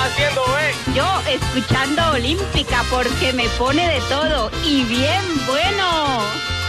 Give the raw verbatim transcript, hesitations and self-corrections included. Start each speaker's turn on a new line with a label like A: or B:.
A: haciendo, eh?
B: Yo escuchando Olímpica porque me pone de todo y bien bueno.